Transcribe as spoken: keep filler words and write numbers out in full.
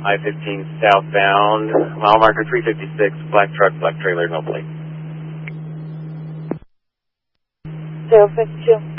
I fifteen southbound, mile marker three fifty-six, black truck, black trailer, no plate. zero fifty-two.